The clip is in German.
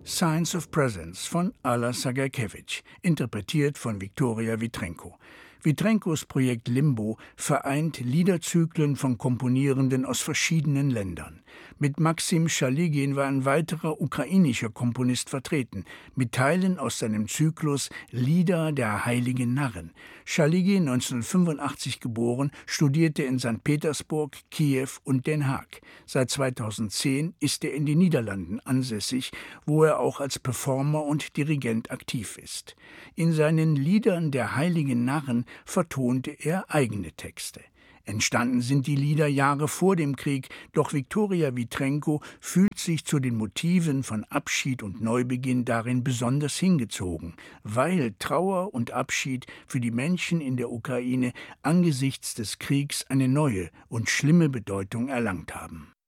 Signs of Presence von Alla Sagakiewicz, interpretiert von Viktoria Vitrenko. Vitrenkos Projekt Limbo vereint Liederzyklen von Komponierenden aus verschiedenen Ländern. Mit Maxim Schaligin war ein weiterer ukrainischer Komponist vertreten, mit Teilen aus seinem Zyklus Lieder der heiligen Narren. Schaligin, 1985 geboren, studierte in St. Petersburg, Kiew und Den Haag. Seit 2010 ist er in den Niederlanden ansässig, wo er auch als Performer und Dirigent aktiv ist. In seinen Liedern der heiligen Narren vertonte er eigene Texte. Entstanden sind die Lieder Jahre vor dem Krieg, doch Viktoria Vitrenko fühlt sich zu den Motiven von Abschied und Neubeginn darin besonders hingezogen, weil Trauer und Abschied für die Menschen in der Ukraine angesichts des Kriegs eine neue und schlimme Bedeutung erlangt haben.